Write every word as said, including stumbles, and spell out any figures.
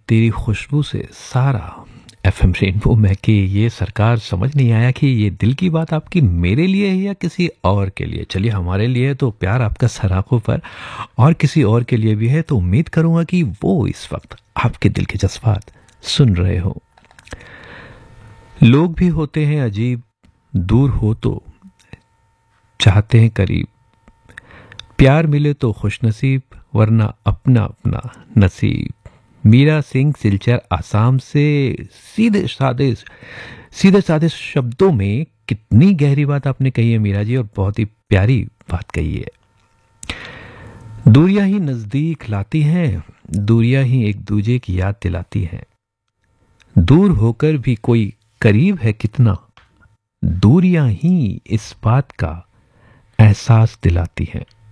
तेरी खुशबू से सारा एफएम रेनबो महके। ये सरकार समझ नहीं आया कि ये दिल की बात आपकी मेरे लिए है या किसी और के लिए। चलिए, हमारे लिए है तो प्यार आपका सराखों पर, और किसी और के लिए भी है तो उम्मीद करूंगा कि वो इस वक्त आपके दिल के जज्बात सुन रहे हो। लोग भी होते हैं अजीब, दूर हो तो चाहते हैं करीब, प्यार मिले तो खुशनसीब, वरना अपना अपना नसीब। मीरा सिंह सिलचर आसाम से सीधे साधे सीधे साधे शब्दों में कितनी गहरी बात आपने कही है मीरा जी, और बहुत ही प्यारी बात कही है। दूरियां ही नजदीक लाती हैं, दूरियां ही एक दूजे की याद दिलाती हैं। दूर होकर भी कोई करीब है कितना, दूरियां ही इस बात का एहसास दिलाती हैं।